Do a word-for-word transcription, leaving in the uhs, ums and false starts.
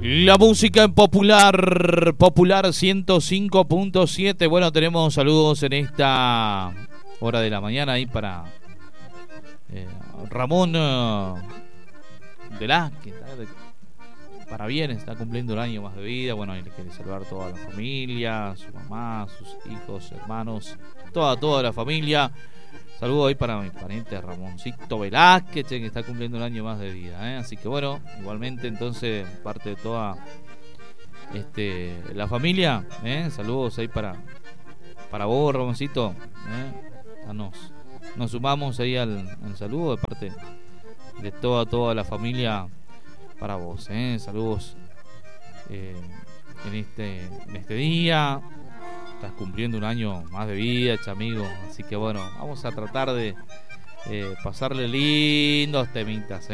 La música en Popular, Popular ciento cinco punto siete. Bueno, tenemos saludos en esta hora de la mañana ahí para eh, Ramón uh, Velázquez, para bien, está cumpliendo un año más de vida. Bueno, ahí le quiere saludar a toda la familia, su mamá, sus hijos, hermanos, toda, toda la familia. Saludos ahí para mi pariente Ramoncito Velázquez, que está cumpliendo un año más de vida, ¿eh? Así que bueno, igualmente entonces, parte de toda este la familia, ¿eh? Saludos ahí para para vos, Ramoncito, ¿eh? Ya nos, nos sumamos ahí al, al saludo de parte de toda, toda la familia para vos, ¿eh? Saludos eh, en, este, en este día. Estás cumpliendo un año más de vida, chamigo. Así que bueno, vamos a tratar de eh, pasarle lindos temitas, ¿eh?